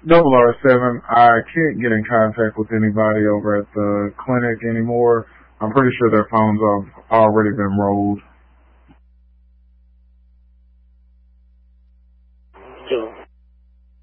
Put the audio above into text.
007, I can't get in contact with anybody over at the clinic anymore. I'm pretty sure their phones have already been rolled. So